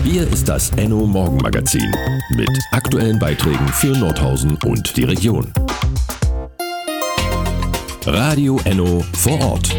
Hier ist das Enno Morgenmagazin mit aktuellen Beiträgen für Nordhausen und die Region. Radio Enno vor Ort.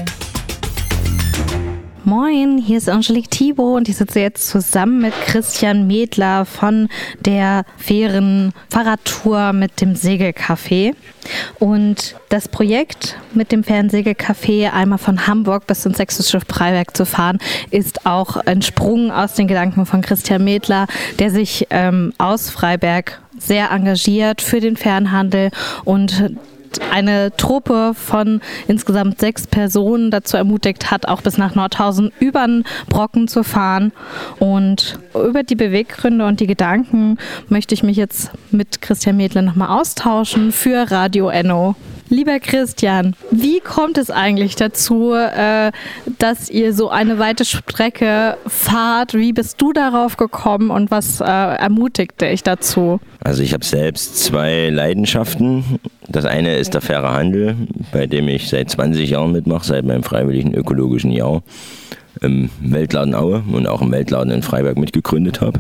Moin, hier ist Angelique Thibault und ich sitze jetzt zusammen mit Christian Medler von der fairen Fahrradtour mit dem Segelcafé. Und das Projekt mit dem fairen Segelcafé einmal von Hamburg bis ins Sächsische Schiff Freiberg zu fahren, ist auch entsprungen aus den Gedanken von Christian Medler, der sich aus Freiberg sehr engagiert für den Fernhandel und eine Truppe von insgesamt 6 Personen dazu ermutigt hat, auch bis nach Nordhausen über den Brocken zu fahren. Und über die Beweggründe und die Gedanken möchte ich mich jetzt mit Christian Medler nochmal austauschen für Radio Enno. Lieber Christian, wie kommt es eigentlich dazu, dass ihr so eine weite Strecke fahrt? Wie bist du darauf gekommen und was ermutigte dich dazu? Also ich habe selbst 2 Leidenschaften. Das eine ist der faire Handel, bei dem ich seit 20 Jahren mitmache, seit meinem freiwilligen ökologischen Jahr im Weltladen Aue und auch im Weltladen in Freiberg mitgegründet habe.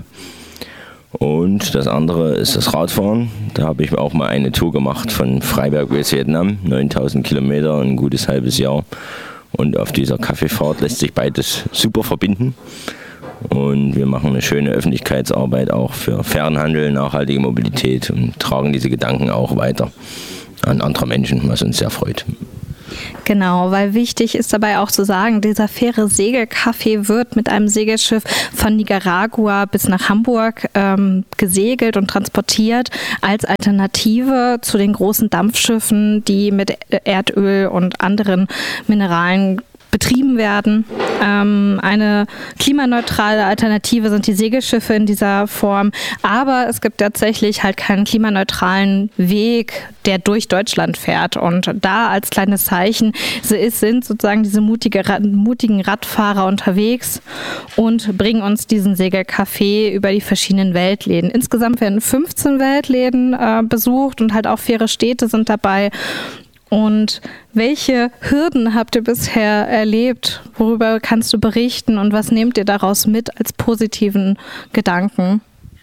Und das andere ist das Radfahren. Da habe ich auch mal eine Tour gemacht von Freiberg bis Vietnam, 9000 Kilometer, ein gutes halbes Jahr. Und auf dieser Kaffeefahrt lässt sich beides super verbinden. Und wir machen eine schöne Öffentlichkeitsarbeit auch für fairen Handel, nachhaltige Mobilität und tragen diese Gedanken auch weiter an andere Menschen, was uns sehr freut. Genau, weil wichtig ist dabei auch zu sagen, dieser faire Segelcafé wird mit einem Segelschiff von Nicaragua bis nach Hamburg gesegelt und transportiert als Alternative zu den großen Dampfschiffen, die mit Erdöl und anderen Mineralen betrieben werden. Eine klimaneutrale Alternative sind die Segelschiffe in dieser Form, aber es gibt tatsächlich halt keinen klimaneutralen Weg, der durch Deutschland fährt. Und da als kleines Zeichen sind sozusagen diese mutigen Radfahrer unterwegs und bringen uns diesen Segelcafé über die verschiedenen Weltläden. Insgesamt werden 15 Weltläden besucht und halt auch faire Städte sind dabei. Und welche Hürden habt ihr bisher erlebt? Worüber kannst du berichten und was nehmt ihr daraus mit als positiven Gedanken?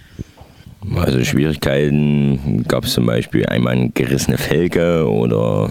Also Schwierigkeiten gab es zum Beispiel einmal eine gerissene Felge oder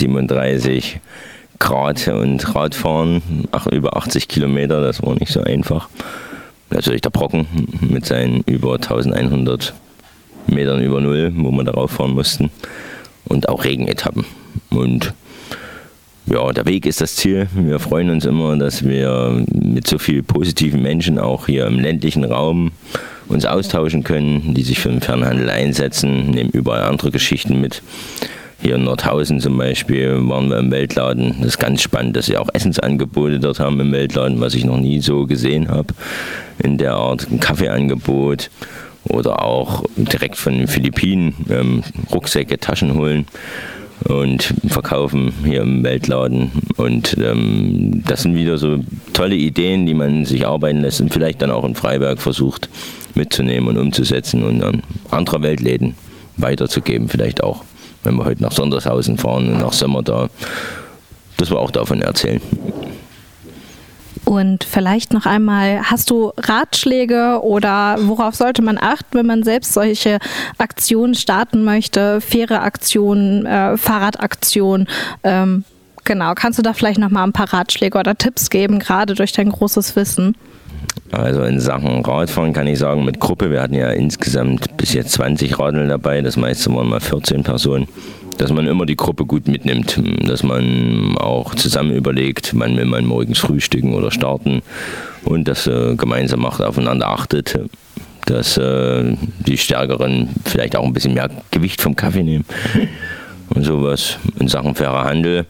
37 Grad und Radfahren, über 80 Kilometer, das war nicht so einfach. Natürlich der Brocken mit seinen über 1100 Metern über Null, wo wir darauf fahren mussten. Und auch Regenetappen. Und ja, der Weg ist das Ziel. Wir freuen uns immer, dass wir mit so vielen positiven Menschen auch hier im ländlichen Raum uns austauschen können, die sich für den Fernhandel einsetzen, nehmen überall andere Geschichten mit. Hier in Nordhausen zum Beispiel waren wir im Weltladen. Das ist ganz spannend, dass sie auch Essensangebote dort haben im Weltladen, was ich noch nie so gesehen habe. In der Art ein Kaffeeangebot. Oder auch direkt von den Philippinen Rucksäcke, Taschen holen und verkaufen hier im Weltladen. Und das sind wieder so tolle Ideen, die man sich arbeiten lässt und vielleicht dann auch in Freiberg versucht mitzunehmen und umzusetzen und an andere Weltläden weiterzugeben. Vielleicht auch, wenn wir heute nach Sondershausen fahren und nach Sommer da, dass wir auch davon erzählen. Und vielleicht noch einmal, hast du Ratschläge oder worauf sollte man achten, wenn man selbst solche Aktionen starten möchte, faire Aktionen, Fahrradaktionen? Genau, kannst du da vielleicht noch mal ein paar Ratschläge oder Tipps geben, gerade durch dein großes Wissen? Also in Sachen Radfahren kann ich sagen, mit Gruppe, wir hatten ja insgesamt bis jetzt 20 Radeln dabei, das meiste waren mal 14 Personen, dass man immer die Gruppe gut mitnimmt, dass man auch zusammen überlegt, wann will man morgens frühstücken oder starten und das gemeinsam macht, aufeinander achtet, dass die Stärkeren vielleicht auch ein bisschen mehr Gewicht vom Kaffee nehmen und sowas. In Sachen fairer Handel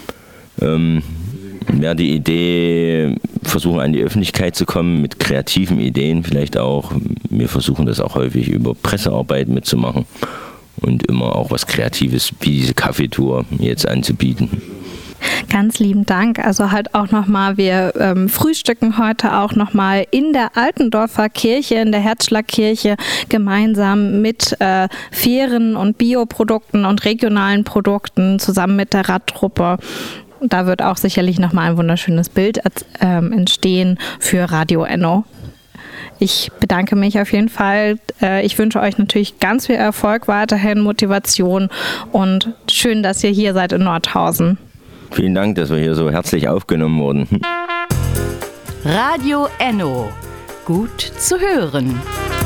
wäre die Idee, versuchen an die Öffentlichkeit zu kommen mit kreativen Ideen vielleicht auch. Wir versuchen das auch häufig über Pressearbeit mitzumachen und immer auch was Kreatives wie diese Kaffeetour jetzt anzubieten. Ganz lieben Dank. Also halt auch nochmal, wir frühstücken heute auch nochmal in der Altendorfer Kirche, in der Herzschlagkirche, gemeinsam mit fairen und Bioprodukten und regionalen Produkten zusammen mit der Radtruppe. Da wird auch sicherlich nochmal ein wunderschönes Bild entstehen für Radio Enno. Ich bedanke mich auf jeden Fall. Ich wünsche euch natürlich ganz viel Erfolg weiterhin, Motivation und schön, dass ihr hier seid in Nordhausen. Vielen Dank, dass wir hier so herzlich aufgenommen wurden. Radio Enno. Gut zu hören.